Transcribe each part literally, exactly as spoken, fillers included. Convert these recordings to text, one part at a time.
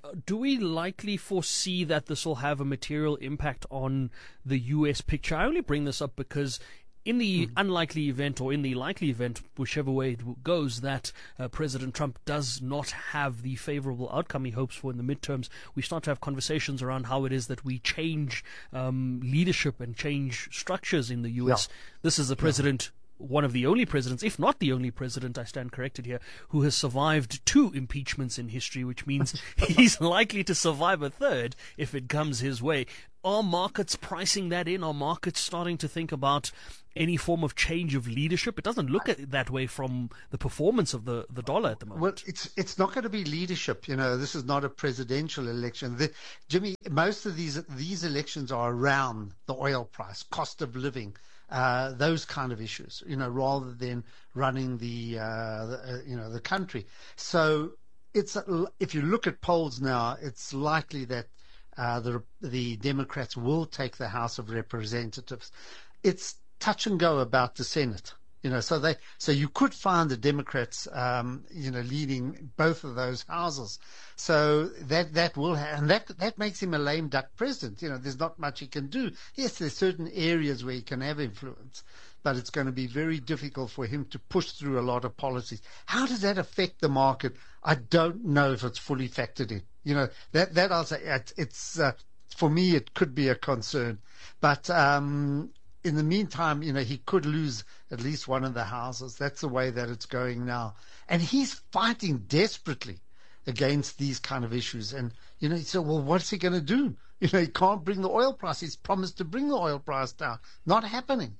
do we likely foresee that this will have a material impact on the U S picture? I only bring this up because in the mm. unlikely event, or in the likely event, whichever way it goes, that uh, President Trump does not have the favorable outcome he hopes for in the midterms, we start to have conversations around how it is that we change um, leadership and change structures in the U S. Yeah. This is a president, yeah. one of the only presidents, if not the only president, I stand corrected here, who has survived two impeachments in history, which means he's likely to survive a third if it comes his way. Are markets pricing that in? Are markets starting to think about any form of change of leadership? It doesn't look at it that way from the performance of the, the dollar at the moment. Well, it's it's not going to be leadership. You know, this is not a presidential election. The, Jimmy, most of these these elections are around the oil price, cost of living, uh, those kind of issues. You know, rather than running the, uh, the uh, you know the country. So it's if you look at polls now, it's likely that Uh, the the Democrats will take the House of Representatives. It's touch and go about the Senate, you know. So they so you could find the Democrats, um, you know, leading both of those houses. So that that will ha- and that that makes him a lame duck president. You know, there's not much he can do. Yes, there's certain areas where he can have influence, but it's going to be very difficult for him to push through a lot of policies. How does that affect the market? I don't know if it's fully factored in. You know, that, that I'll say, it's, it's uh, for me, it could be a concern. But um, in the meantime, you know, he could lose at least one of the houses. That's the way that it's going now. And he's fighting desperately against these kind of issues. And, you know, he said, well, what's he going to do? You know, he can't bring the oil price. He's promised to bring the oil price down. Not happening.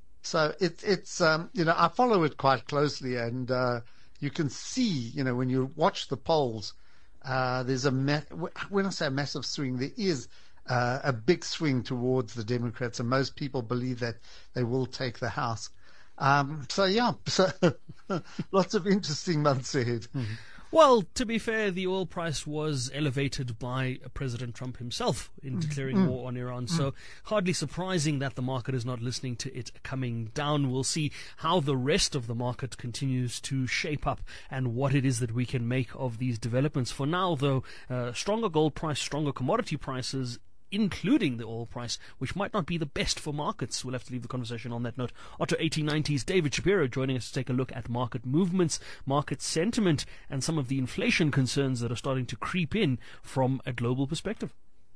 So it, it's, um, you know, I follow it quite closely. And uh, you can see, you know, when you watch the polls, Uh, there's a ma- when I say a massive swing, there is uh, a big swing towards the Democrats, and most people believe that they will take the House. Um, so yeah, so lots of interesting months ahead. Mm-hmm. Well, to be fair, the oil price was elevated by President Trump himself in declaring mm. war on Iran. Mm. So hardly surprising that the market is not listening to it coming down. We'll see how the rest of the market continues to shape up and what it is that we can make of these developments. For now, though, uh, stronger gold price, stronger commodity prices, including the oil price, which might not be the best for markets. We'll have to leave the conversation on that note. Otto eighteen ninety's David Shapiro joining us to take a look at market movements, market sentiment, and some of the inflation concerns that are starting to creep in from a global perspective.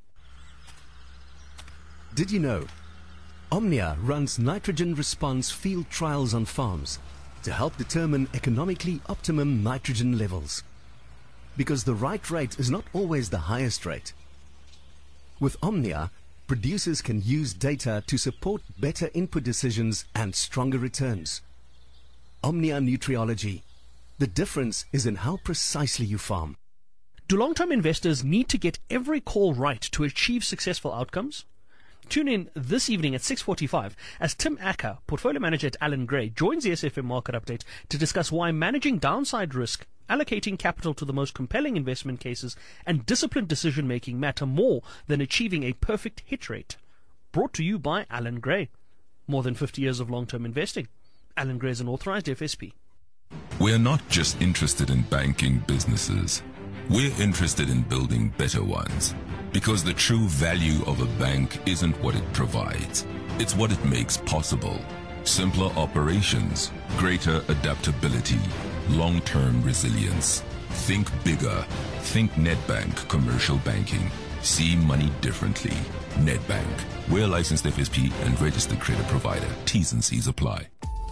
Did you know? Omnia runs nitrogen response field trials on farms to help determine economically optimum nitrogen levels. Because the right rate is not always the highest rate. With Omnia, producers can use data to support better input decisions and stronger returns. Omnia Nutriology. The difference is in how precisely you farm. Do long-term investors need to get every call right to achieve successful outcomes? Tune in this evening at six forty-five as Tim Acker, portfolio manager at Allan Gray, joins the S F M Market Update to discuss why managing downside risk, allocating capital to the most compelling investment cases, and disciplined decision-making matter more than achieving a perfect hit rate. Brought to you by Allan Gray. More than fifty years of long-term investing. Allan Gray is an authorized F S P. We're not just interested in banking businesses. We're interested in building better ones. Because the true value of a bank isn't what it provides. It's what it makes possible. Simpler operations, greater adaptability, long-term resilience. Think bigger. Think Nedbank Commercial Banking. See money differently. Nedbank. We're a licensed F S P and registered credit provider. T's and C's apply.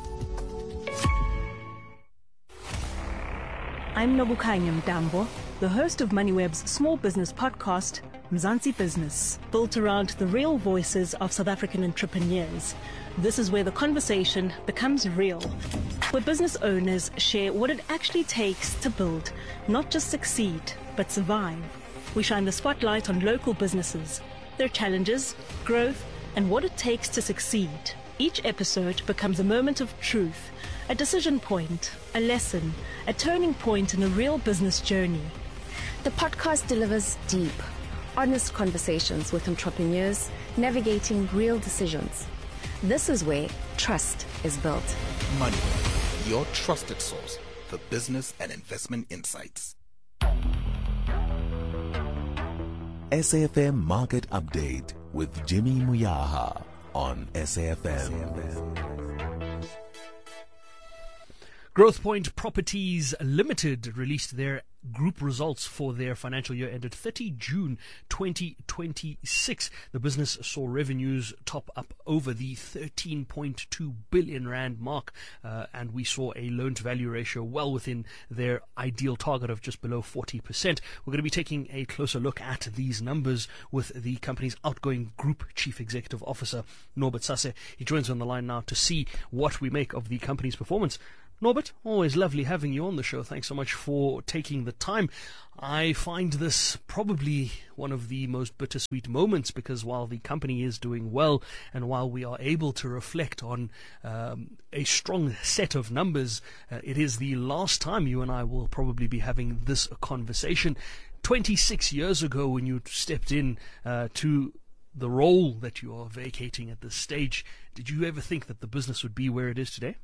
I'm Nobukanya Mdambo, the host of MoneyWeb's small business podcast, Mzansi Business, built around the real voices of South African entrepreneurs. This is where the conversation becomes real, where business owners share what it actually takes to build, not just succeed, but survive. We shine the spotlight on local businesses, their challenges, growth, and what it takes to succeed. Each episode becomes a moment of truth, a decision point, a lesson, a turning point in a real business journey. The podcast delivers deep, honest conversations with entrepreneurs navigating real decisions. This is where trust is built. MoneyWeb, your trusted source for business and investment insights. S A F M Market Update with Jimmy Muyaha on S A F M. Growthpoint Properties Limited released their group results for their financial year ended thirtieth of June twenty twenty-six. The business saw revenues top up over the thirteen point two billion rand mark, uh, and we saw a loan to value ratio well within their ideal target of just below forty percent. We're going to be taking a closer look at these numbers with the company's outgoing Group Chief Executive Officer, Norbert Sasse. He joins on the line now to see what we make of the company's performance. Norbert, always lovely having you on the show. Thanks so much for taking the time. I find this probably one of the most bittersweet moments, because while the company is doing well and while we are able to reflect on um, a strong set of numbers, uh, it is the last time you and I will probably be having this conversation. twenty-six years ago, when you stepped in uh, to the role that you are vacating at this stage, did you ever think that the business would be where it is today?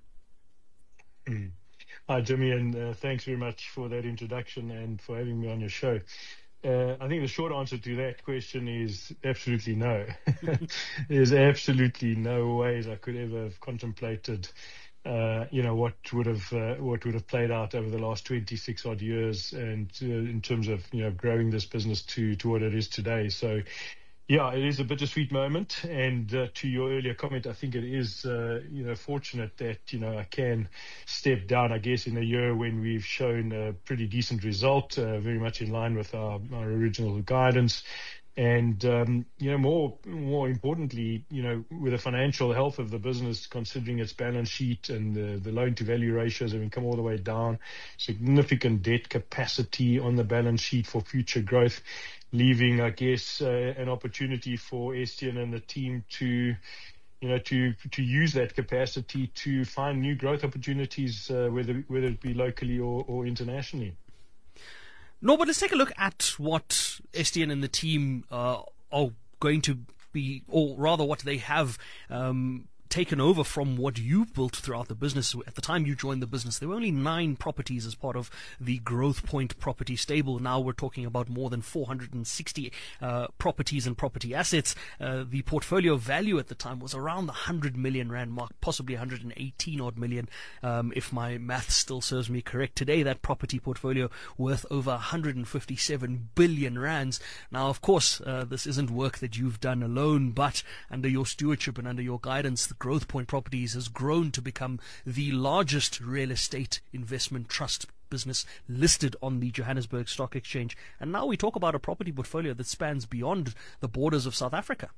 Hi, Jimmy, and uh, thanks very much for that introduction and for having me on your show. Uh, I think the short answer to that question is absolutely no. There's absolutely no ways I could ever have contemplated, uh, you know, what would have uh, what would have played out over the last twenty-six odd years, and uh, in terms of you know growing this business to to what it is today. So. Yeah, it is a bittersweet moment, and uh, to your earlier comment, I think it is, uh, you know, fortunate that, you know, I can step down, I guess, in a year when we've shown a pretty decent result, uh, very much in line with our, our original guidance. And, um, you know, more more importantly, you know, with the financial health of the business, considering its balance sheet and the, the loan-to-value ratios having come all the way down, significant debt capacity on the balance sheet for future growth, leaving, I guess, uh, an opportunity for Estienne and the team to, you know, to to use that capacity to find new growth opportunities, uh, whether whether it be locally or, or internationally. No, but let's take a look at what Estienne and the team uh, are going to be, or rather what they have um, taken over from what you've built throughout the business. At the time you joined the business, there were only nine properties as part of the Growthpoint property stable. Now we're talking about more than four hundred sixty uh, properties and property assets. Uh, the portfolio value at the time was around the one hundred million rand mark, possibly one hundred eighteen odd million, um, if my math still serves me correct. Today, that property portfolio worth over one hundred fifty-seven billion rands. Now, of course, uh, this isn't work that you've done alone, but under your stewardship and under your guidance, the Growthpoint Properties has grown to become the largest real estate investment trust business listed on the Johannesburg Stock Exchange. And now we talk about a property portfolio that spans beyond the borders of South Africa.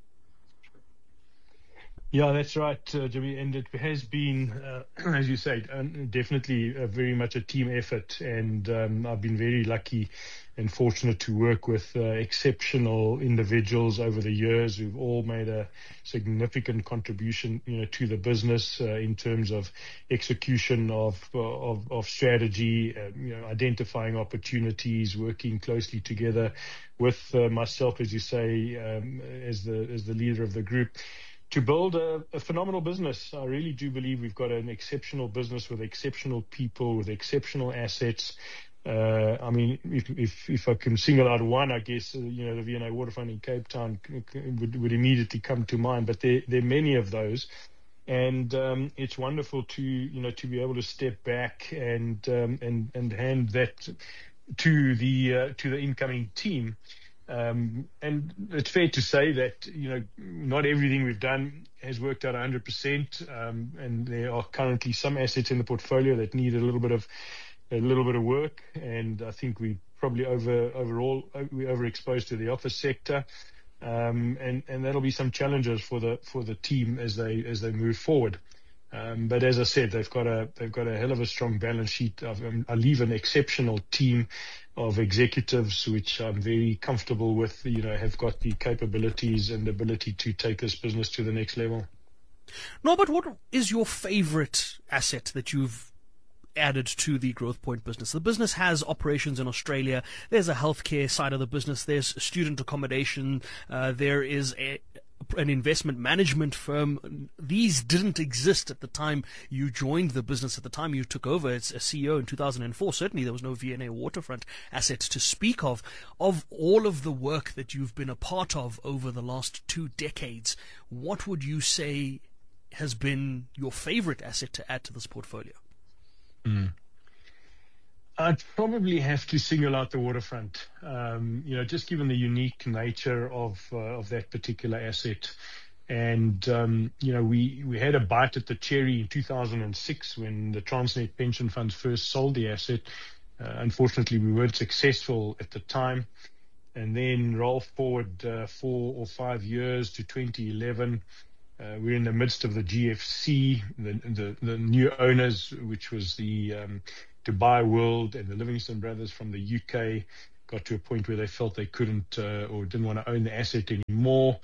Yeah, that's right, uh, Jimmy. And it has been, uh, as you say, uh, definitely uh, very much a team effort. And um, I've been very lucky and fortunate to work with uh, exceptional individuals over the years who've all made a significant contribution, you know, to the business uh, in terms of execution of of, of strategy, uh, you know, identifying opportunities, working closely together with uh, myself, as you say, um, as the as the leader of the group, to build a, a phenomenal business. I really do believe we've got an exceptional business with exceptional people, with exceptional assets. Uh, I mean, if, if if I can single out one, I guess, uh, you know, the V and A Waterfront in Cape Town would, would immediately come to mind. But there, there are many of those. And um, it's wonderful to, you know, to be able to step back and um, and, and hand that to the uh, to the incoming team. Um, and it's fair to say that, you know, not everything we've done has worked out one hundred percent. Um, and there are currently some assets in the portfolio that need a little bit of a little bit of work. And I think we probably over overall we overexposed to the office sector. Um, and, and that'll be some challenges for the for the team as they as they move forward. Um, but as I said, they've got a they've got a hell of a strong balance sheet. I've, um, I leave an exceptional team of executives, which I'm very comfortable with. You know, have got the capabilities and ability to take this business to the next level. No, but what is your favorite asset that you've added to the Growthpoint business? The business has operations in Australia. There's a healthcare side of the business. There's student accommodation. Uh, there is a an investment management firm. These didn't exist at the time you joined the business, at the time you took over as a C E O in two thousand four. Certainly there was no V and A waterfront assets to speak of. Of all of the work that you've been a part of over the last two decades, what would you say has been your favorite asset to add to this portfolio? Mm. I'd probably have to single out the waterfront. Um, you know, just given the unique nature of uh, of that particular asset, and um, you know, we we had a bite at the cherry in two thousand six when the Transnet pension funds first sold the asset. Uh, unfortunately, we weren't successful at the time, and then roll forward uh, four or five years to twenty eleven. Uh, we're in the midst of the G F C, the the, the new owners, which was the um, Dubai World and the Livingston brothers from the U K, got to a point where they felt they couldn't uh, or didn't want to own the asset anymore,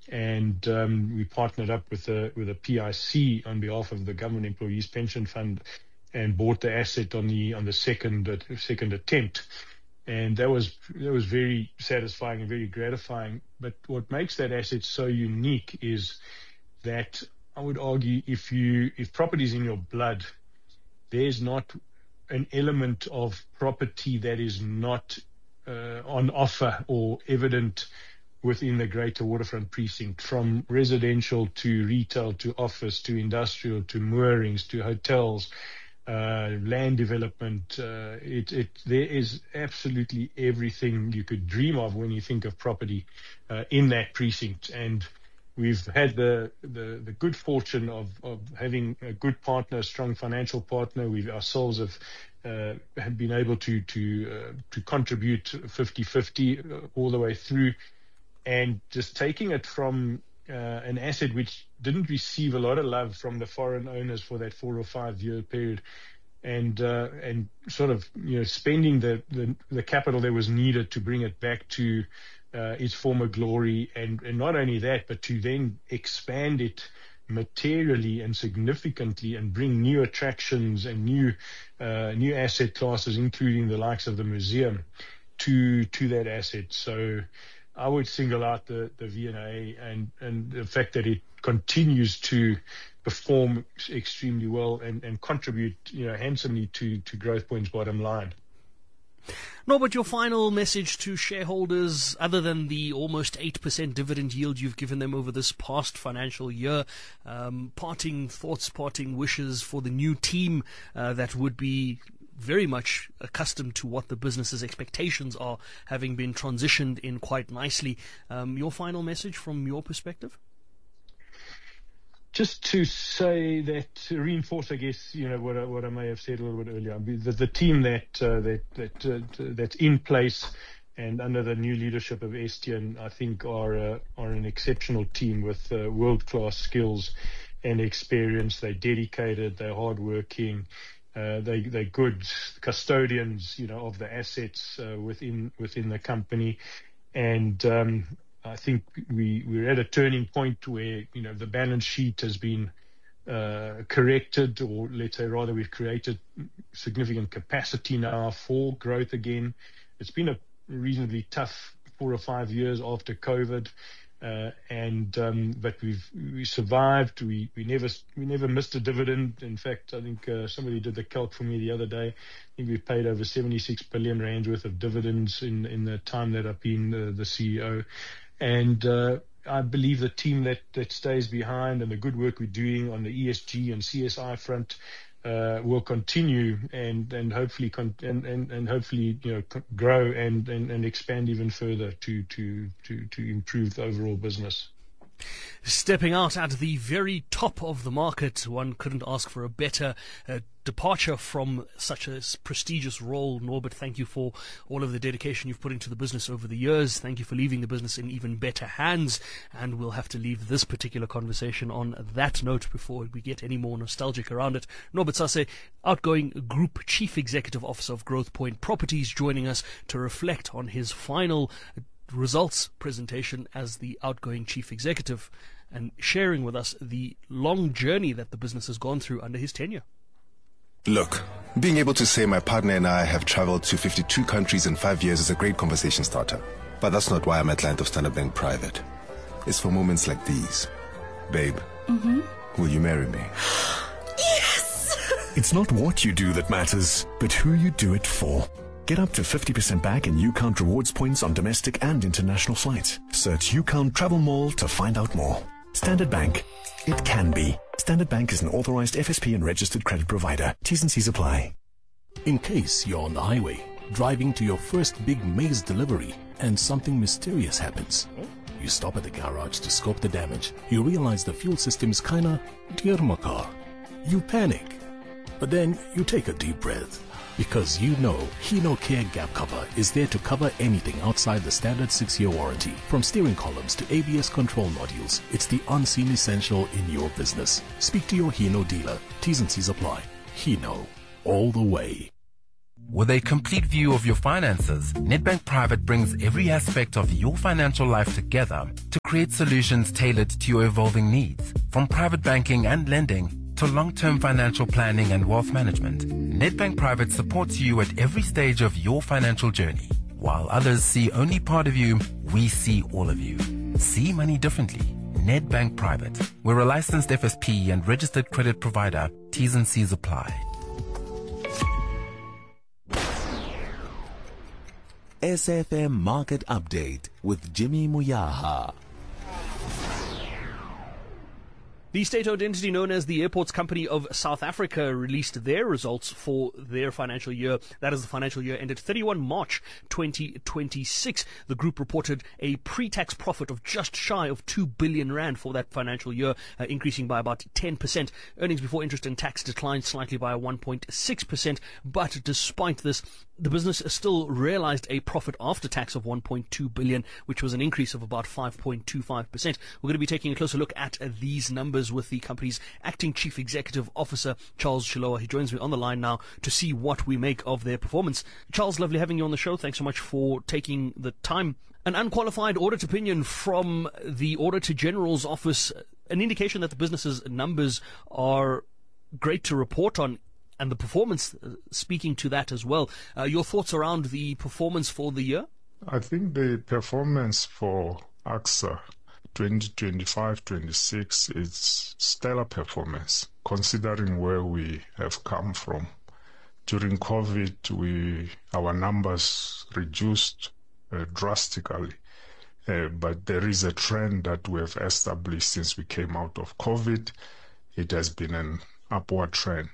and um, we partnered up with a with a P I C on behalf of the Government Employees Pension Fund and bought the asset on the on the second uh, second attempt, and that was that was very satisfying and very gratifying. But what makes that asset so unique is that I would argue if you if property is in your blood, there's not an element of property that is not uh, on offer or evident within the greater waterfront precinct, from residential to retail to office to industrial to moorings to hotels, uh, land development. Uh, it, it, there is absolutely everything you could dream of when you think of property uh, in that precinct. And we've had the, the, the good fortune of, of having a good partner, a strong financial partner. We ourselves have, uh, have been able to to uh, to contribute fifty-fifty all the way through, and just taking it from uh, an asset which didn't receive a lot of love from the foreign owners for that four or five year period, and uh, and sort of you know spending the, the the capital that was needed to bring it back to Uh, its former glory, and, and not only that, but to then expand it materially and significantly and bring new attractions and new uh, new asset classes, including the likes of the museum, to to that asset. So I would single out the, the V and A and, and the fact that it continues to perform extremely well and, and contribute you know handsomely to, to Growthpoint's bottom line. Norbert, your final message to shareholders, other than the almost eight percent dividend yield you've given them over this past financial year, um, parting thoughts, parting wishes for the new team uh, that would be very much accustomed to what the business's expectations are, having been transitioned in quite nicely. Um, your final message from your perspective? Just to say that, to reinforce, I guess, you know, what I, what I may have said a little bit earlier, the, the team that uh, that that uh, that's in place and under the new leadership of Estienne, I think, are uh, are an exceptional team with uh, world-class skills and experience. They're dedicated, they're hardworking, uh, they they're good custodians, you know, of the assets uh, within within the company, and um, I think we, we're at a turning point where, you know, the balance sheet has been uh, corrected, or let's say rather we've created significant capacity now for growth again. It's been a reasonably tough four or five years after COVID, uh, and um, but we've we survived. We we never we never missed a dividend. In fact, I think uh, somebody did the calc for me the other day. I think we've paid over seventy-six billion rand worth of dividends in in the time that I've been uh, the C E O. And uh, I believe the team that, that stays behind and the good work we're doing on the E S G and C S I front uh, will continue and and hopefully con- and, and, and hopefully you know co- grow and, and, and expand even further to, to to to improve the overall business. Stepping out at the very top of the market, one couldn't ask for a better uh, departure from such a prestigious role. Norbert, thank you for all of the dedication you've put into the business over the years. Thank you for leaving the business in even better hands. And we'll have to leave this particular conversation on that note before we get any more nostalgic around it. Norbert Sase, outgoing Group Chief Executive Officer of Growthpoint Properties, joining us to reflect on his final results presentation as the outgoing chief executive and sharing with us the long journey that the business has gone through under his tenure. Look, being able to say my partner and I have traveled to fifty-two countries in five years is a great conversation starter. But that's not why I'm a client of Standard Bank Private. is for moments like these. Babe, Mm-hmm. will you marry me? Yes! It's not what you do that matters, but who you do it for. Get up to fifty percent back in UCount rewards points on domestic and international flights. Search UCount Travel Mall to find out more. Standard Bank. It can be. Standard Bank is an authorized F S P and registered credit provider. T's and C's apply. In case you're on the highway, driving to your first big maize delivery, and something mysterious happens. You stop at the garage to scope the damage. You realize the fuel system's kinda dear my car. You panic. But then you take a deep breath. Because you know Hino Care Gap Cover is there to cover anything outside the standard six-year warranty. From steering columns to A B S control modules, it's the unseen essential in your business. Speak to your Hino dealer. T's and C's apply. Hino. All the way. With a complete view of your finances, Nedbank Private brings every aspect of your financial life together to create solutions tailored to your evolving needs. From private banking and lending to long-term financial planning and wealth management, Nedbank Private supports you at every stage of your financial journey. While others see only part of you, we see all of you. See money differently. Nedbank Private. We're a licensed F S P and registered credit provider. T's and C's apply. S F M Market Update with Jimmy Muyaha. The state-owned entity known as the Airports Company of South Africa released their results for their financial year. That is the financial year ended thirty-first of March twenty twenty-six. The group reported a pre-tax profit of just shy of two billion rand for that financial year, uh, increasing by about ten percent. Earnings before interest and tax declined slightly by one point six percent. But despite this, the business still realized a profit after tax of one point two billion, which was an increase of about five point two five percent. We're going to be taking a closer look at uh, these numbers with the company's acting chief executive officer, Charles Shilowa. He joins me on the line now to see what we make of their performance. Charles, lovely having you on the show. Thanks so much for taking the time. An unqualified audit opinion from the Auditor General's office, an indication that the business's numbers are great to report on, and the performance uh, speaking to that as well. Uh, your thoughts around the performance for the year? I think the performance for A X A twenty twenty-five twenty-six is stellar performance, considering where we have come from. During COVID, we our numbers reduced uh, drastically, uh, but there is a trend that we have established since we came out of COVID. It has been an upward trend.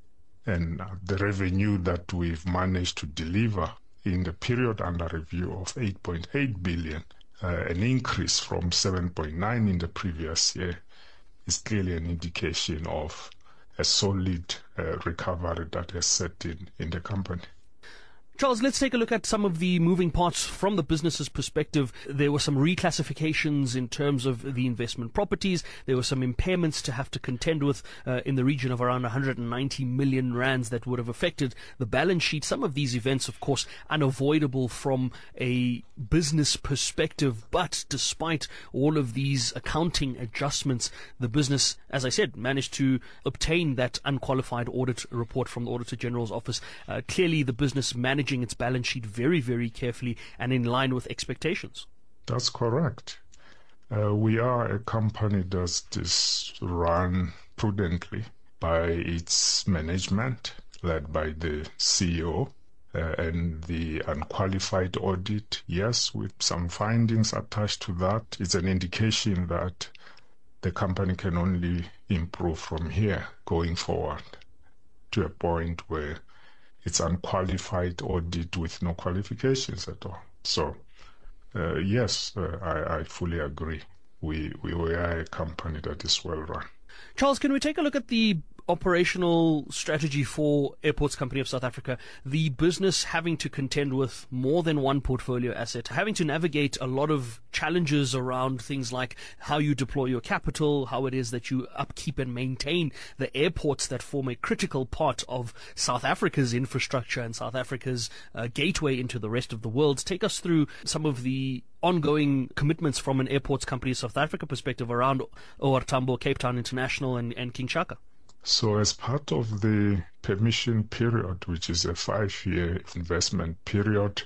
And the revenue that we've managed to deliver in the period under review of eight point eight billion, uh, an increase from seven point nine in the previous year, is clearly an indication of a solid uh, recovery that has set in in the company. Charles, let's take a look at some of the moving parts from the business's perspective. There were some reclassifications in terms of the investment properties. There were some impairments to have to contend with uh, in the region of around one hundred ninety million rands that would have affected the balance sheet. Some of these events, of course, unavoidable from a business perspective. But despite all of these accounting adjustments, the business, as I said, managed to obtain that unqualified audit report from the Auditor General's office. Uh, clearly, the business managed its balance sheet very, very carefully and in line with expectations. That's correct. Uh, we are a company that is run prudently by its management, led by the C E O, uh, and the unqualified audit, yes, with some findings attached to that. It's an indication that the company can only improve from here going forward to a point where it's unqualified audit with no qualifications at all. So, uh, yes, uh, I, I fully agree. We, we we are a company that is well run. Charles, can we take a look at the operational strategy for Airports Company of South Africa? The business having to contend with more than one portfolio asset, having to navigate a lot of challenges around things like how you deploy your capital, how it is that you upkeep and maintain the airports that form a critical part of South Africa's infrastructure and South Africa's uh, gateway into the rest of the world. Take us through some of the ongoing commitments from an Airports Company of South Africa perspective around O R Tambo, Cape Town International and, and King Shaka. So as part of the permission period, which is a five-year investment period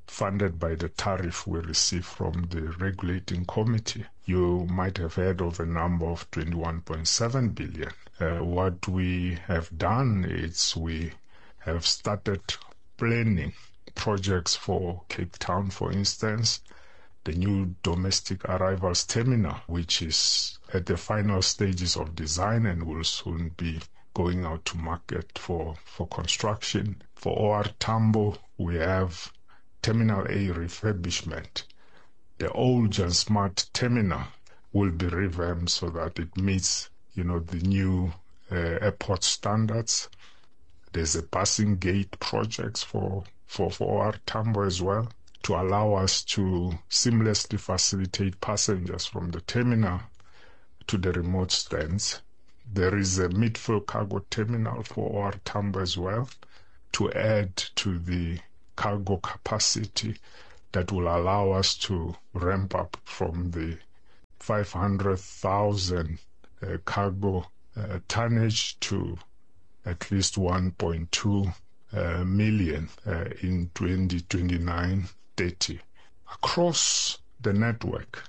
funded by the tariff we receive from the regulating committee. You might have heard of a number of twenty-one point seven billion. Uh, what we have done is we have started planning projects for Cape Town, for instance, the new domestic arrivals terminal, which is at the final stages of design and will soon be going out to market for, for construction. For O R Tambo, we have Terminal A refurbishment. The old Jan Smart terminal will be revamped so that it meets, you know, the new uh, airport standards. There's a passing gate project for, for, for O R Tambo as well, to allow us to seamlessly facilitate passengers from the terminal to the remote stands. There is a midfield cargo terminal for O R Tambo as well, to add to the cargo capacity that will allow us to ramp up from the five hundred thousand uh, cargo uh, tonnage to at least one point two uh, million uh, in twenty twenty-nine thirty. Across the network,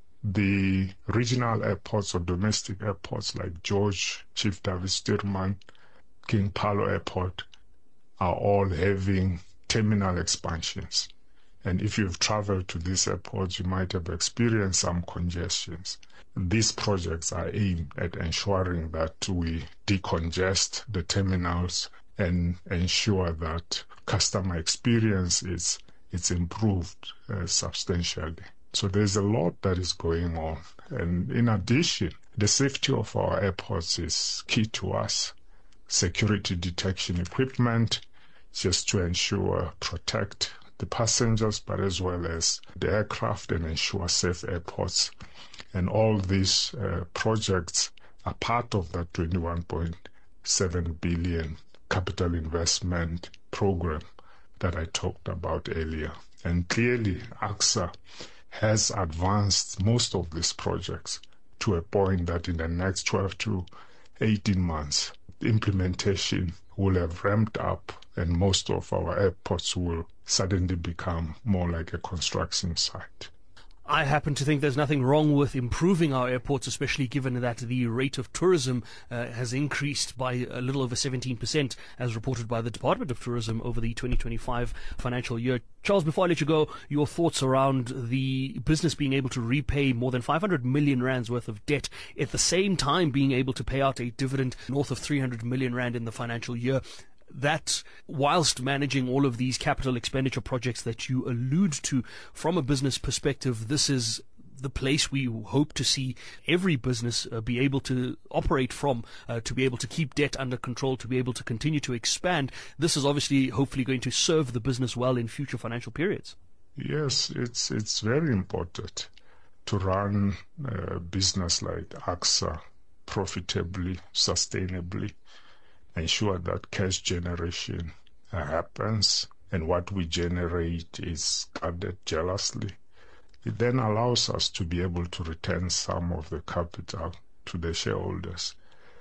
the regional airports or domestic airports like George, Chief David Sturman, King Paulo Airport are all having terminal expansions. And if you've traveled to these airports, you might have experienced some congestions. These projects are aimed at ensuring that we decongest the terminals and ensure that customer experience is it's improved uh, substantially. So there's a lot that is going on. And in addition, the safety of our airports is key to us. Security detection equipment, just to ensure, protect the passengers, but as well as the aircraft and ensure safe airports. And all these uh, projects are part of that twenty-one point seven billion capital investment program that I talked about earlier. And clearly, AXA has advanced most of these projects to a point that in the next twelve to eighteen months, implementation will have ramped up and most of our airports will suddenly become more like a construction site. I happen to think there's nothing wrong with improving our airports, especially given that the rate of tourism uh, has increased by a little over seventeen percent, as reported by the Department of Tourism over the twenty twenty-five financial year. Charles, before I let you go, your thoughts around the business being able to repay more than five hundred million rands worth of debt, at the same time being able to pay out a dividend north of three hundred million rand in the financial year. That, whilst managing all of these capital expenditure projects that you allude to, from a business perspective, this is the place we hope to see every business uh, be able to operate from, uh, to be able to keep debt under control, to be able to continue to expand. This is obviously, hopefully, going to serve the business well in future financial periods. Yes, it's it's very important to run a business like AXA profitably, sustainably. Ensure that cash generation uh, happens and what we generate is guarded jealously. It then allows us to be able to return some of the capital to the shareholders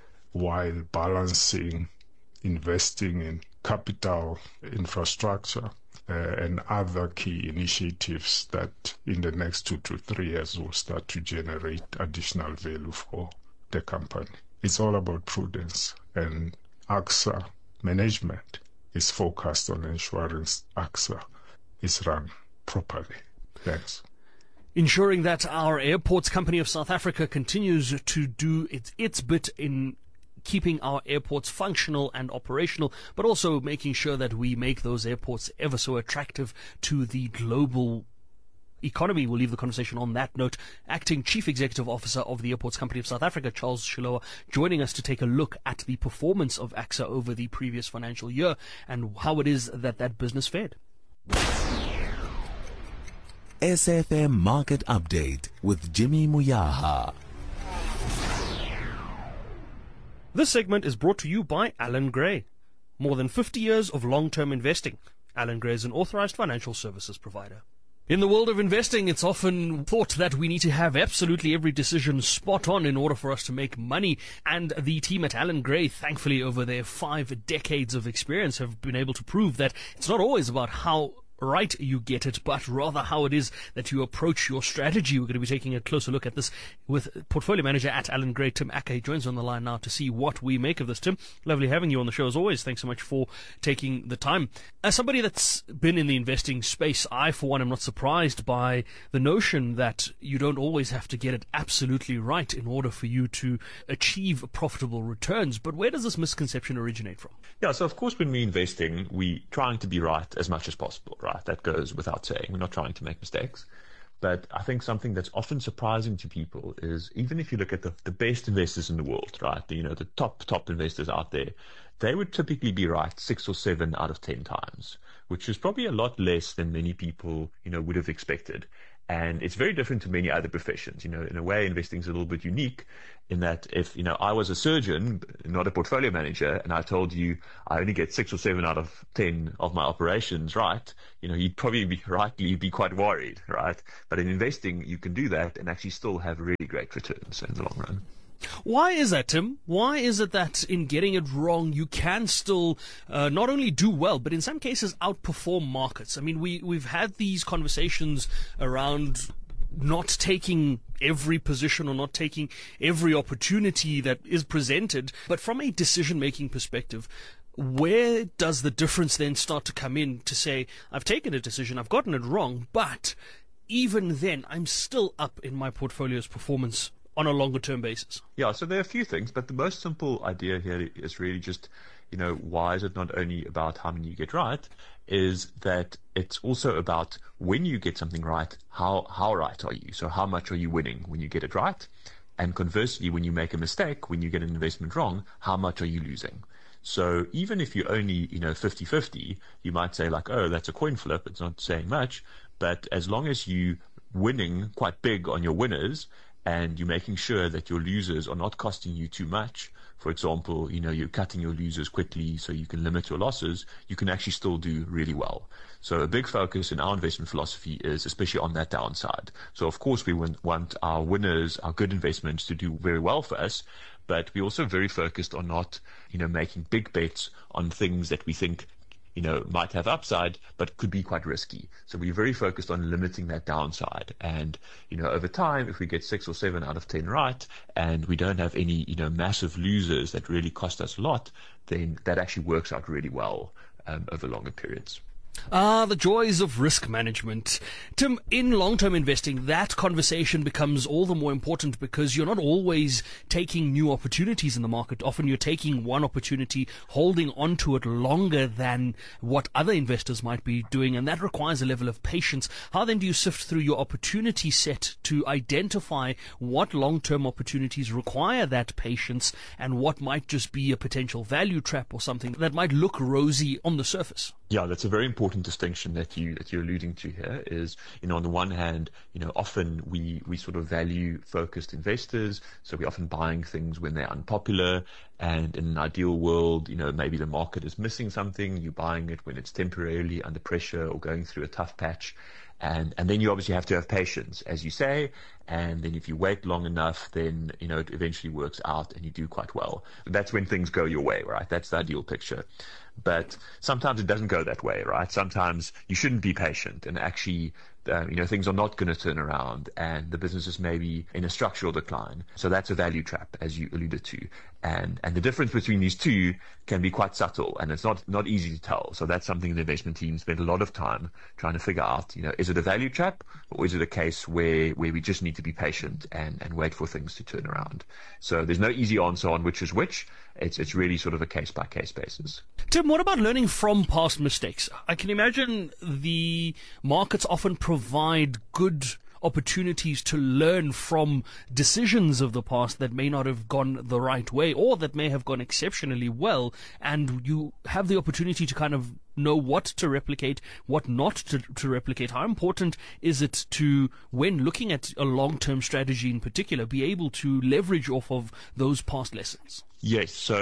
while balancing investing in capital infrastructure uh, and other key initiatives that in the next two to three years will start to generate additional value for the company. It's all about prudence, and AXA management is focused on ensuring AXA is run properly. Thanks. Ensuring that our Airports Company of South Africa continues to do its, its bit in keeping our airports functional and operational, but also making sure that we make those airports ever so attractive to the global economy. We'll leave the conversation on that note. Acting Chief Executive Officer of the Airports Company of South Africa, Charles Shilowa, joining us to take a look at the performance of AXA over the previous financial year and how it is that that business fared. S F M Market Update with Jimmy Muyaha. This segment is brought to you by Allan Gray. More than fifty years of long-term investing. Allan Gray is an authorized financial services provider. In the world of investing, it's often thought that we need to have absolutely every decision spot on in order for us to make money. And the team at Allan Gray, thankfully over their five decades of experience, have been able to prove that it's not always about how right you get it, but rather how it is that you approach your strategy. We're going to be taking a closer look at this with portfolio manager at Allan Gray, Tim Acker. He joins on the line now to see what we make of this. Tim, lovely having you on the show as always. Thanks so much for taking the time. As somebody that's been in the investing space, I, for one, am not surprised by the notion that you don't always have to get it absolutely right in order for you to achieve profitable returns. But where does this misconception originate from? Yeah, so of course when we're investing, we're trying to be right as much as possible, right? That goes without saying. We're not trying to make mistakes. But I think something that's often surprising to people is, even if you look at the, the best investors in the world, right, the, you know, the top, top investors out there, they would typically be right six or seven out of ten times, which is probably a lot less than many people, you know, would have expected. And it's very different to many other professions. You know, in a way, investing is a little bit unique in that if, you know, I was a surgeon, not a portfolio manager, and I told you I only get six or seven out of ten of my operations right, you know, you'd probably be rightly be quite worried, right? But in investing, you can do that and actually still have really great returns in the long run. Why is that, Tim? Why is it that in getting it wrong, you can still uh, not only do well, but in some cases outperform markets? I mean, we, we've had these conversations around not taking every position or not taking every opportunity that is presented. But from a decision-making perspective, where does the difference then start to come in to say, I've taken a decision, I've gotten it wrong, but even then, I'm still up in my portfolio's performance on a longer term basis? Yeah, so there are a few things, but the most simple idea here is really just, you know, why is it not only about how many you get right, is that it's also about when you get something right, how, how right are you? So how much are you winning when you get it right? And conversely, when you make a mistake, when you get an investment wrong, how much are you losing? So even if you're only, you know, fifty-fifty, you might say like, oh, that's a coin flip, it's not saying much. But as long as you winning quite big on your winners, and you're making sure that your losers are not costing you too much. For example, you know, you're cutting your losers quickly so you can limit your losses, you can actually still do really well. So a big focus in our investment philosophy is especially on that downside. So of course we want our winners, our good investments to do very well for us, but we're also very focused on not, you know, making big bets on things that we think, you know, might have upside, but could be quite risky. So we're very focused on limiting that downside. And, you know, over time, if we get six or seven out of ten right, and we don't have any, you know, massive losers that really cost us a lot, then that actually works out really well um, over longer periods. Ah, the joys of risk management. Tim, in long-term investing, that conversation becomes all the more important because you're not always taking new opportunities in the market. Often you're taking one opportunity, holding on to it longer than what other investors might be doing, and that requires a level of patience. How then do you sift through your opportunity set to identify what long-term opportunities require that patience and what might just be a potential value trap or something that might look rosy on the surface? Yeah, that's a very important distinction that you that you're alluding to here. Is, you know, on the one hand, you know, often we we sort of value focused investors, so we're often buying things when they're unpopular. And in an ideal world, you know, maybe the market is missing something. You're buying it when it's temporarily under pressure or going through a tough patch. And, and then you obviously have to have patience, as you say. And then if you wait long enough, then, you know, it eventually works out and you do quite well. That's when things go your way, right? That's the ideal picture. But sometimes it doesn't go that way, right? Sometimes you shouldn't be patient and actually, um, you know, things are not going to turn around and the business is maybe in a structural decline. So that's a value trap, as you alluded to. And, and the difference between these two can be quite subtle and it's not, not easy to tell. So that's something the investment team spent a lot of time trying to figure out, you know, is it a value trap or is it a case where, where we just need to be patient and, and wait for things to turn around? So there's no easy answer on which is which. It's, it's really sort of a case by case basis. Tim, what about learning from past mistakes? I can imagine the markets often provide good opportunities to learn from decisions of the past that may not have gone the right way or that may have gone exceptionally well, and you have the opportunity to kind of know what to replicate, what not to, to replicate. How important is it to, when looking at a long-term strategy in particular, be able to leverage off of those past lessons? Yes, so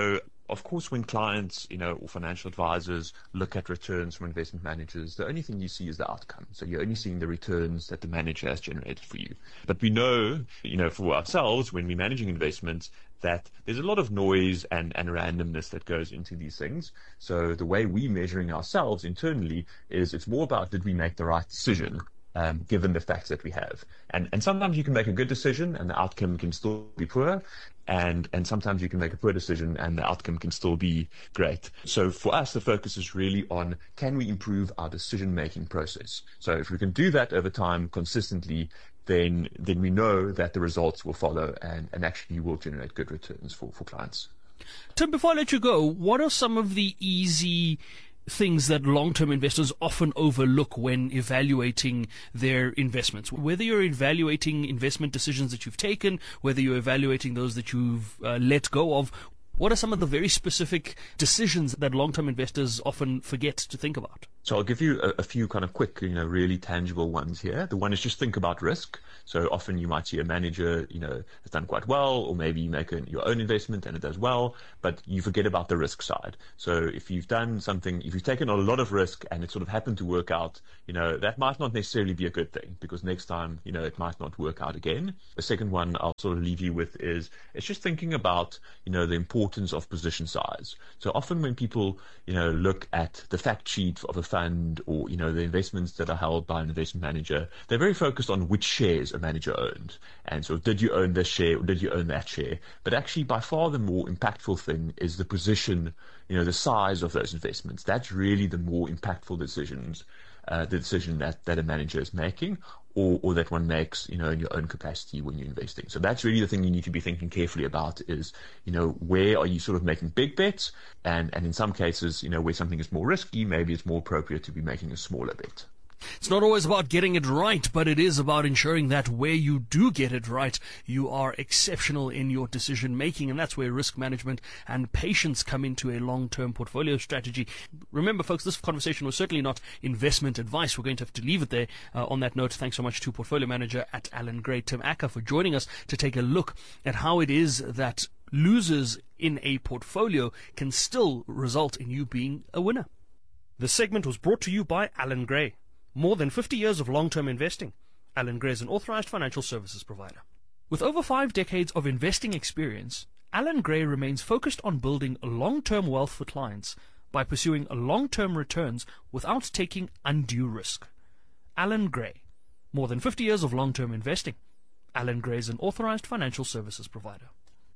of course, when clients, you know, or financial advisors look at returns from investment managers, the only thing you see is the outcome. So you're only seeing the returns that the manager has generated for you. But we know, you know, for ourselves, when we're managing investments, that there's a lot of noise and, and randomness that goes into these things. So the way we're measuring ourselves internally is it's more about, did we make the right decision? Um, given the facts that we have. And and sometimes you can make a good decision and the outcome can still be poor, and, and sometimes you can make a poor decision and the outcome can still be great. So for us, the focus is really on, can we improve our decision-making process? So if we can do that over time consistently, then then we know that the results will follow and, and actually will generate good returns for, for clients. Tim, before I let you go, what are some of the easy things that long-term investors often overlook when evaluating their investments? Whether you're evaluating investment decisions that you've taken, whether you're evaluating those that you've uh, let go of, what are some of the very specific decisions that long-term investors often forget to think about? So I'll give you a, a few kind of quick, you know, really tangible ones here. The one is just think about risk. So often you might see a manager, you know, has done quite well, or maybe you make a, your own investment and it does well, but you forget about the risk side. So if you've done something, if you've taken a lot of risk and it sort of happened to work out, you know, that might not necessarily be a good thing, because next time, you know, it might not work out again. The second one I'll sort of leave you with is, it's just thinking about, you know, the importance of position size. So often when people, you know, look at the fact sheet of a fund, or, you know, the investments that are held by an investment manager, they're very focused on which shares a manager owned. And so did you own this share or did you own that share? But actually by far the more impactful thing is the position, you know, the size of those investments. That's really the more impactful decisions, uh, the decision that, that a manager is making, or, or that one makes, you know, in your own capacity when you're investing. So that's really the thing you need to be thinking carefully about is, you know, where are you sort of making big bets? And, and in some cases, you know, where something is more risky, maybe it's more appropriate to be making a smaller bet. It's not always about getting it right, but it is about ensuring that where you do get it right, you are exceptional in your decision making, and that's where risk management and patience come into a long-term portfolio strategy. Remember, folks, this conversation was certainly not investment advice. We're going to have to leave it there. Uh, on that note, thanks so much to portfolio manager at Allan Gray, Tim Acker, for joining us to take a look at how it is that losers in a portfolio can still result in you being a winner. This segment was brought to you by Allan Gray. More than fifty years of long-term investing. Allan Gray is an authorized financial services provider. With over five decades of investing experience, Allan Gray remains focused on building long-term wealth for clients by pursuing long-term returns without taking undue risk. Allan Gray. More than fifty years of long-term investing. Allan Gray is an authorized financial services provider.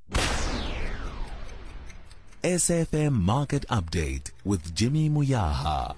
S F M Market Update with Jimmy Muyaha.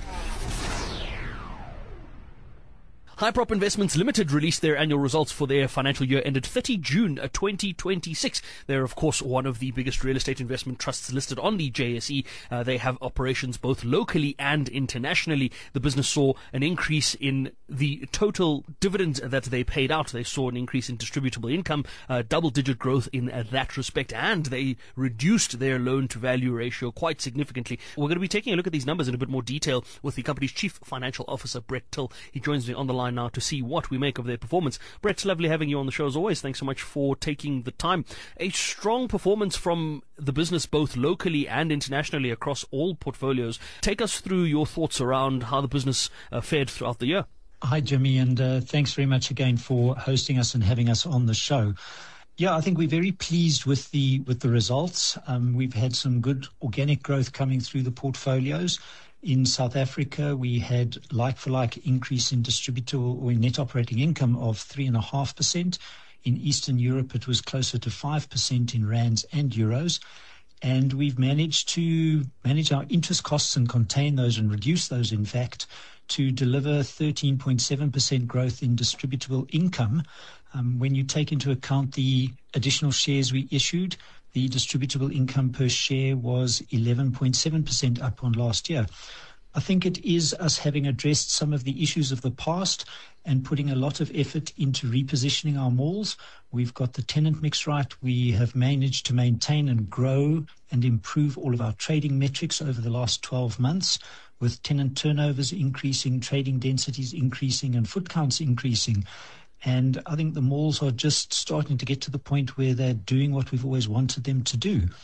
Hyprop Investments Limited released their annual results for their financial year ended thirtieth of June twenty twenty-six. They're, of course, one of the biggest real estate investment trusts listed on the J S E. Uh, they have operations both locally and internationally. The business saw an increase in the total dividends that they paid out. They saw an increase in distributable income, uh, double-digit growth in uh, that respect, and they reduced their loan-to-value ratio quite significantly. We're going to be taking a look at these numbers in a bit more detail with the company's Chief Financial Officer, Brett Till. He joins me on the line now to see what we make of their performance. Brett, it's lovely having you on the show as always. Thanks so much for taking the time. A strong performance from the business both locally and internationally across all portfolios. Take us through your thoughts around how the business uh, fared throughout the year. Hi, Jimmy, and uh, thanks very much again for hosting us and having us on the show. Yeah, I think we're very pleased with the with the results. Um, we've had some good organic growth coming through the portfolios. In South Africa, we had like-for-like increase in distributable or in net operating income of three point five percent. In Eastern Europe, it was closer to five percent in rands and euros. And we've managed to manage our interest costs and contain those and reduce those, in fact, to deliver thirteen point seven percent growth in distributable income. Um, when you take into account the additional shares we issued, the distributable income per share was eleven point seven percent up on last year. I think it is us having addressed some of the issues of the past and putting a lot of effort into repositioning our malls. We've got the tenant mix right. We have managed to maintain and grow and improve all of our trading metrics over the last twelve months, with tenant turnovers increasing, trading densities increasing, and foot counts increasing. And I think the malls are just starting to get to the point where they're doing what we've always wanted them to do.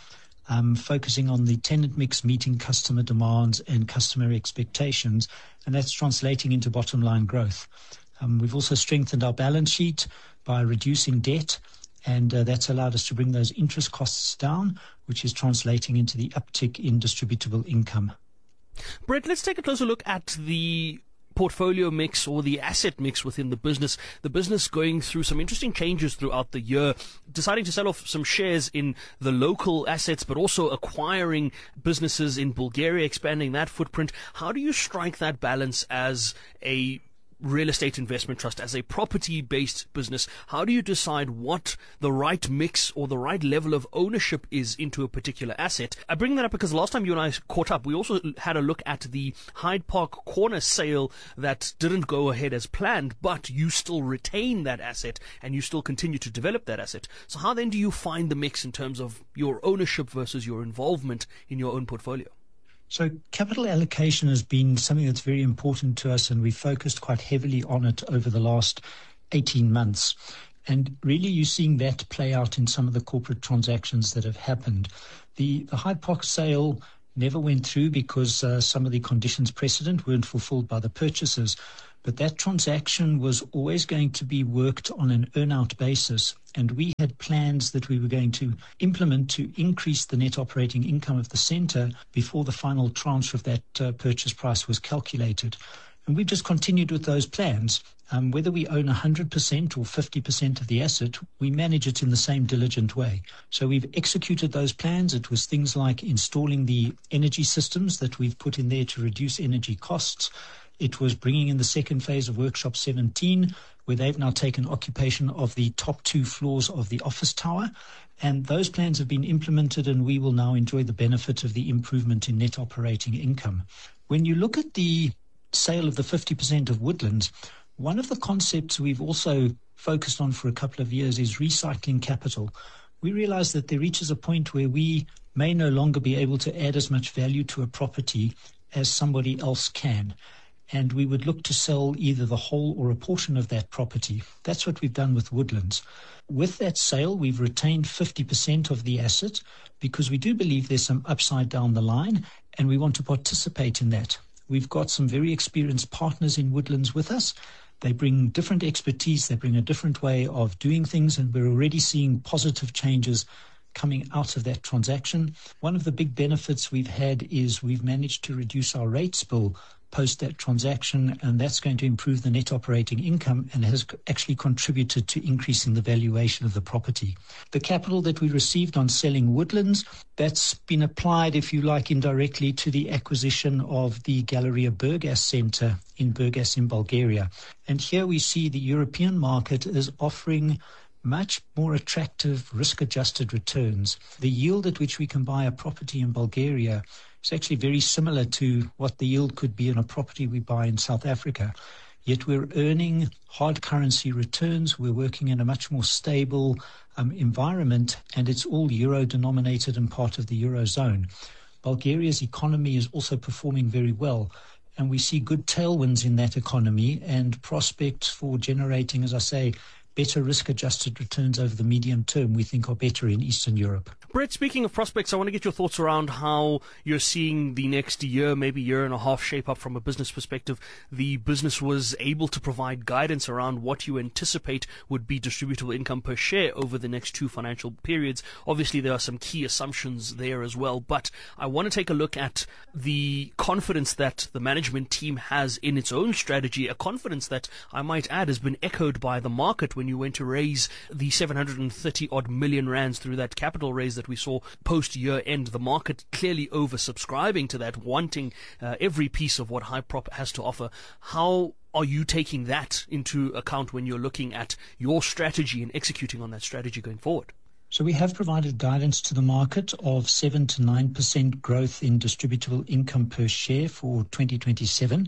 um, focusing on the tenant mix, meeting customer demands and customer expectations, and that's translating into bottom line growth. Um, we've also strengthened our balance sheet by reducing debt, and uh, that's allowed us to bring those interest costs down, which is translating into the uptick in distributable income. Brett, let's take a closer look at the portfolio mix or the asset mix within the business. The business going through some interesting changes throughout the year, deciding to sell off some shares in the local assets, but also acquiring businesses in Bulgaria, expanding that footprint. How do you strike that balance as a real estate investment trust, as a property-based business? How do you decide what the right mix or the right level of ownership is into a particular asset? I bring that up because last time you and I caught up, we also had a look at the Hyde Park Corner sale that didn't go ahead as planned, but you still retain that asset and you still continue to develop that asset. So how then do you find the mix in terms of your ownership versus your involvement in your own portfolio? So capital allocation has been something that's very important to us, and we've focused quite heavily on it over the last eighteen months. And really you're seeing that play out in some of the corporate transactions that have happened. The, the Hyde Park sale never went through because uh, some of the conditions precedent weren't fulfilled by the purchasers. But that transaction was always going to be worked on an earn-out basis, and we had plans that we were going to implement to increase the net operating income of the centre before the final tranche of that uh, purchase price was calculated. And we've just continued with those plans. Um, whether we own one hundred percent or fifty percent of the asset, we manage it in the same diligent way. So we've executed those plans. It was things like installing the energy systems that we've put in there to reduce energy costs. It was bringing in the second phase of Workshop seventeen, where they've now taken occupation of the top two floors of the office tower. And those plans have been implemented, and we will now enjoy the benefit of the improvement in net operating income. When you look at the sale of the fifty percent of Woodlands, one of the concepts we've also focused on for a couple of years is recycling capital. We realize that there reaches a point where we may no longer be able to add as much value to a property as somebody else can. And we would look to sell either the whole or a portion of that property. That's what we've done with Woodlands. With that sale, we've retained fifty percent of the asset because we do believe there's some upside down the line, and we want to participate in that. We've got some very experienced partners in Woodlands with us. They bring different expertise, they bring a different way of doing things, and we're already seeing positive changes coming out of that transaction. One of the big benefits we've had is we've managed to reduce our rates bill post that transaction, and that's going to improve the net operating income and has actually contributed to increasing the valuation of the property. The capital that we received on selling Woodlands, that's been applied, if you like, indirectly to the acquisition of the Galeria Burgas Center in Burgas in Bulgaria. And here we see the European market is offering much more attractive risk-adjusted returns. The yield at which we can buy a property in Bulgaria is actually very similar to what the yield could be in a property we buy in South Africa. Yet we're earning hard currency returns. We're working in a much more stable um, environment, and it's all euro-denominated and part of the Eurozone. Bulgaria's economy is also performing very well, and we see good tailwinds in that economy and prospects for generating, as I say, better risk-adjusted returns over the medium term, we think, are better in Eastern Europe. Brett, speaking of prospects, I want to get your thoughts around how you're seeing the next year, maybe year and a half shape up from a business perspective. The business was able to provide guidance around what you anticipate would be distributable income per share over the next two financial periods. Obviously, there are some key assumptions there as well, but I want to take a look at the confidence that the management team has in its own strategy, a confidence that I might add has been echoed by the market when you went to raise the seven hundred thirty odd million rands through that capital raise that we saw post year end. The market clearly oversubscribing to that, wanting uh, every piece of what Hyprop has to offer. How are you taking that into account when you're looking at your strategy and executing on that strategy going forward? So we have provided guidance to the market of seven to nine percent growth in distributable income per share for twenty twenty-seven.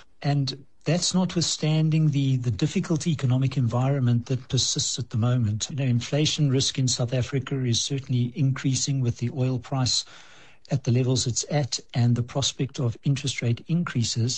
And that's notwithstanding the, the difficult economic environment that persists at the moment. You know, inflation risk in South Africa is certainly increasing with the oil price at the levels it's at and the prospect of interest rate increases.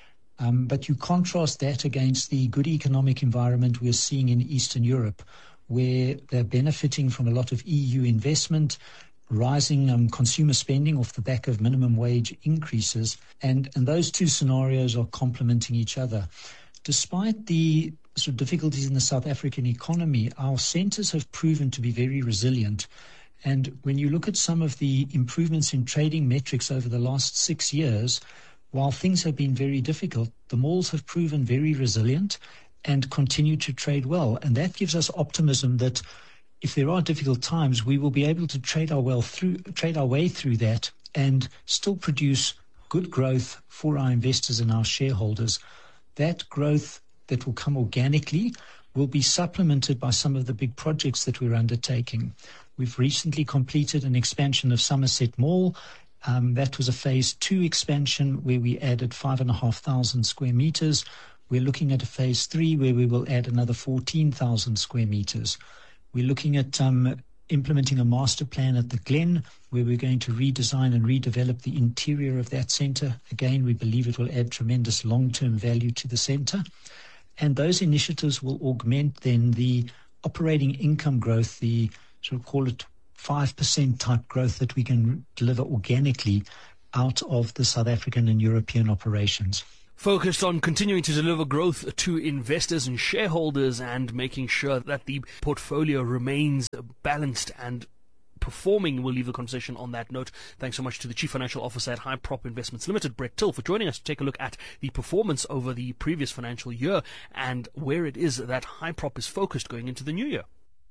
Um, but you contrast that against the good economic environment we're seeing in Eastern Europe, where they're benefiting from a lot of E U investment. rising um, consumer spending off the back of minimum wage increases, and, and those two scenarios are complementing each other. Despite the sort of difficulties in the South African economy, our centres have proven to be very resilient. And when you look at some of the improvements in trading metrics over the last six years, while things have been very difficult, the malls have proven very resilient and continue to trade well. And that gives us optimism that if there are difficult times, we will be able to trade our well through, trade our way through that and still produce good growth for our investors and our shareholders. That growth that will come organically will be supplemented by some of the big projects that we're undertaking. We've recently completed an expansion of Somerset Mall. Um, that was a phase two expansion where we added five and a half thousand square meters. We're looking at a phase three where we will add another fourteen thousand square meters. We're looking at um, implementing a master plan at the Glen where we're going to redesign and redevelop the interior of that centre. Again, we believe it will add tremendous long-term value to the centre. And those initiatives will augment then the operating income growth, the sort of call it five percent type growth that we can deliver organically out of the South African and European operations. Focused on continuing to deliver growth to investors and shareholders and making sure that the portfolio remains balanced and performing. We'll leave the conversation on that note. Thanks so much to the Chief Financial Officer at Hyprop Investments Limited, Brett Till, for joining us to take a look at the performance over the previous financial year and where it is that Hyprop is focused going into the new year.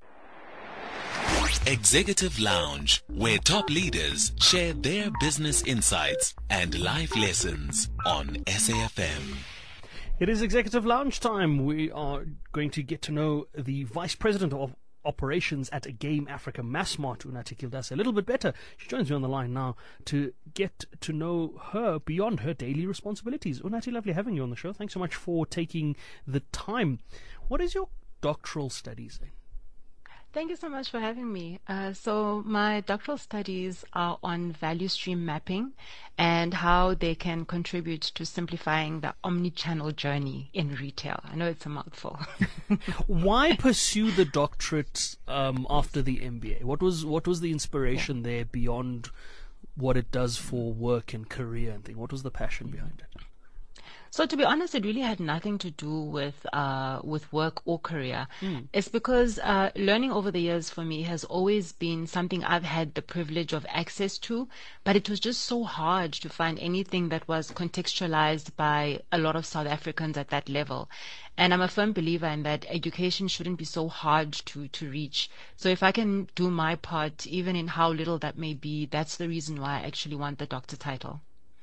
Executive Lounge, where top leaders share their business insights and life lessons on S A F M. It is Executive Lounge time. We are going to get to know the Vice President of Operations at Game Africa Massmart, Unathi Kildase, a little bit better. She joins me on the line now to get to know her beyond her daily responsibilities. Unathi, lovely having you on the show. Thanks so much for taking the time. What is your doctoral studies in? Thank you so much for having me. Uh, so my doctoral studies are on value stream mapping and how they can contribute to simplifying the omni-channel journey in retail. I know it's a mouthful. Why pursue the doctorate um, after the M B A? What was what was the inspiration yeah. there beyond what it does for work and career and thing? What was the passion behind it? So to be honest, it really had nothing to do with uh, with work or career. Mm. It's because uh, learning over the years for me has always been something I've had the privilege of access to, but it was just so hard to find anything that was contextualized by a lot of South Africans at that level. And I'm a firm believer in that education shouldn't be so hard to, to reach. So if I can do my part, even in how little that may be, that's the reason why I actually want the doctor title.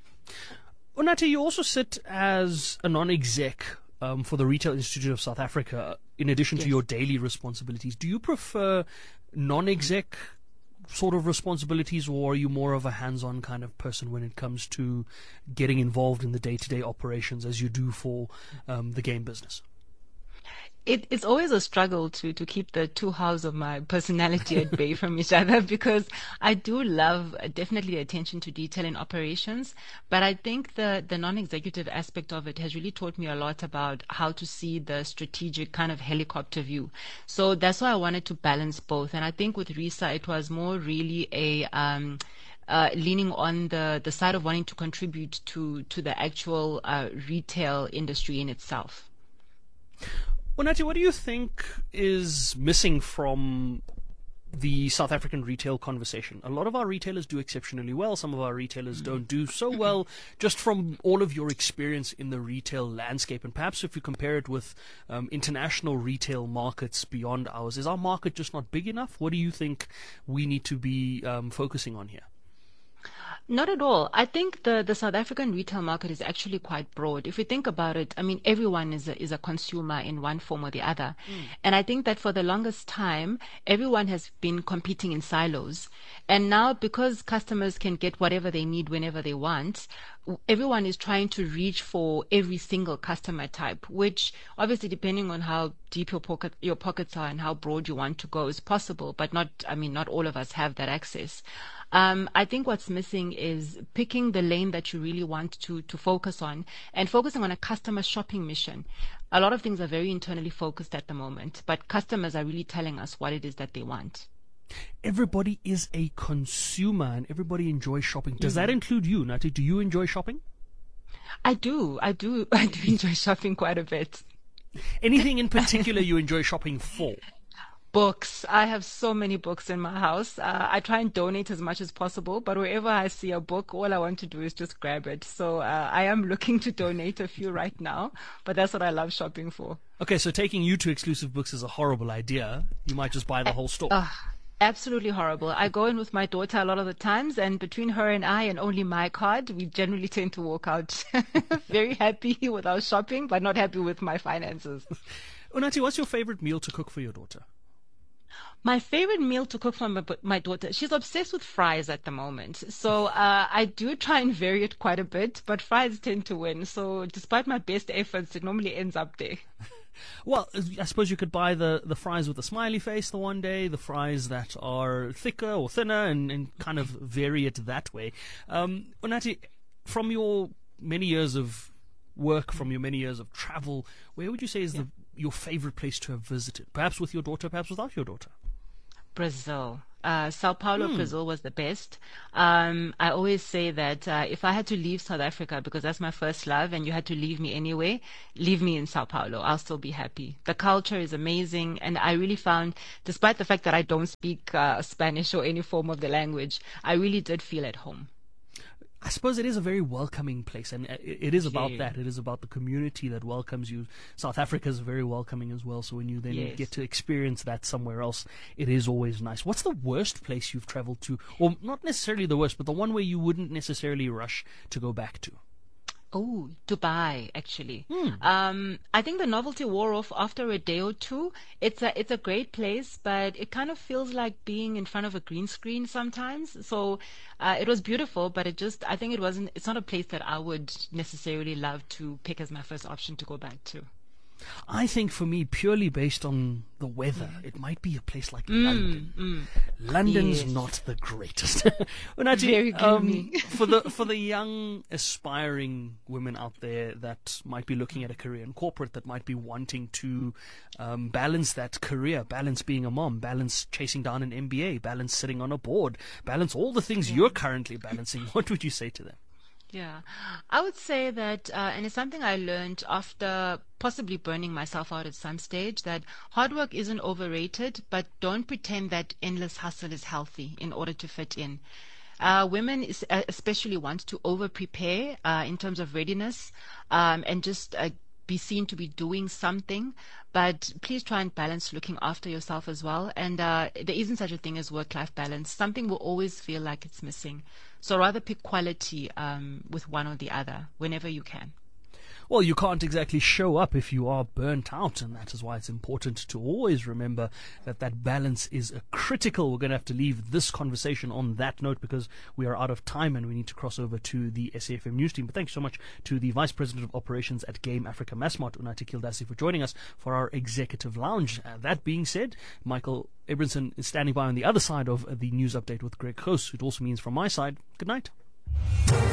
Unathi, you also sit as a non-exec um, for the Retail Institute of South Africa, in addition yes. to your daily responsibilities. Do you prefer non-exec sort of responsibilities, or are you more of a hands-on kind of person when it comes to getting involved in the day-to-day operations as you do for um, the game business? It, it's always a struggle to, to keep the two halves of my personality at bay from each other, because I do love uh, definitely attention to detail in operations, but I think the, the non-executive aspect of it has really taught me a lot about how to see the strategic kind of helicopter view. So that's why I wanted to balance both. And I think with RISA, it was more really a... Um, Uh, leaning on the, the side of wanting to contribute to, to the actual uh, retail industry in itself. Unathi, what do you think is missing from the South African retail conversation? A lot of our retailers do exceptionally well. Some of our retailers don't do so well. Just from all of your experience in the retail landscape, and perhaps if you compare it with um, international retail markets beyond ours, is our market just not big enough? What do you think we need to be um, focusing on here? Not at all. I think the, the South African retail market is actually quite broad. If you think about it, I mean, everyone is a, is a consumer in one form or the other. Mm. And I think that for the longest time, everyone has been competing in silos. And now, because customers can get whatever they need whenever they want, everyone is trying to reach for every single customer type, which obviously, depending on how deep your pocket, your pockets are and how broad you want to go, is possible. But not, I mean, not all of us have that access. Um, I think what's missing is picking the lane that you really want to, to focus on and focusing on a customer shopping mission. A lot of things are very internally focused at the moment, but customers are really telling us what it is that they want. Everybody is a consumer and everybody enjoys shopping. Does Mm. that include you, Nati? Do you enjoy shopping? I do. I do. I do enjoy shopping quite a bit. Anything in particular you enjoy shopping for? Books. I have so many books in my house. Uh, I try and donate as much as possible, but wherever I see a book, all I want to do is just grab it. So uh, I am looking to donate a few right now, but that's what I love shopping for. Okay, so taking you to exclusive books is a horrible idea. You might just buy the whole store. Uh, absolutely horrible. I go in with my daughter a lot of the times, and between her and I and only my card, we generally tend to walk out very happy with our shopping, but not happy with my finances. Unathi, what's your favorite meal to cook for your daughter? My favorite meal to cook for my, my daughter, she's obsessed with fries at the moment. So uh, I do try and vary it quite a bit, but fries tend to win. So despite my best efforts, it normally ends up there. Well, I suppose you could buy the, the fries with a smiley face the one day, the fries that are thicker or thinner, and, and kind of vary it that way. Um, Unathi, from your many years of work, from your many years of travel, where would you say is yeah. the, your favorite place to have visited? Perhaps with your daughter, perhaps without your daughter? Brazil. Uh, Sao Paulo, Hmm. Brazil was the best. Um, I always say that uh, if I had to leave South Africa, because that's my first love, and you had to leave me anyway, leave me in Sao Paulo. I'll still be happy. The culture is amazing, and I really found, despite the fact that I don't speak uh, Spanish or any form of the language, I really did feel at home. I suppose it is a very welcoming place, and it it is about Yeah. that. It is about the community that welcomes you. South Africa is very welcoming as well, so when you then Yes. get to experience that somewhere else, it is always nice. What's the worst place you've traveled to? Or not necessarily the worst, but the one where you wouldn't necessarily rush to go back to? Oh, Dubai, actually. Hmm. Um, I think the novelty wore off after a day or two. It's a it's a great place, but it kind of feels like being in front of a green screen sometimes. So uh, it was beautiful, but it just I think it wasn't. It's not a place that I would necessarily love to pick as my first option to go back to. I think for me, purely based on the weather, it might be a place like Mm, London. mm. London's Yes. not the greatest. Unathi, Very gloomy. um, for the for the young aspiring women out there that might be looking at a career in corporate, that might be wanting to um, balance that career, balance being a mom, balance chasing down an M B A, balance sitting on a board, balance all the things you're currently balancing, what would you say to them? Yeah, I would say that, uh, and it's something I learned after possibly burning myself out at some stage, that hard work isn't overrated, but don't pretend that endless hustle is healthy in order to fit in. Uh, women is, uh, especially want to over-prepare uh, in terms of readiness um, and just uh, be seen to be doing something, but please try and balance looking after yourself as well. And uh, there isn't such a thing as work-life balance. Something will always feel like it's missing. So rather pick quality um, with one or the other whenever you can. Well, you can't exactly show up if you are burnt out, and that is why it's important to always remember that that balance is a critical. We're going to have to leave this conversation on that note because we are out of time and we need to cross over to the S A F M news team. But thanks so much to the Vice President of Operations at Game Africa Massmart, Unathi Kildasi, for joining us for our Executive Lounge. Uh, that being said, Michael Abramson is standing by on the other side of the news update with Greg Koos. It also means from my side, good night.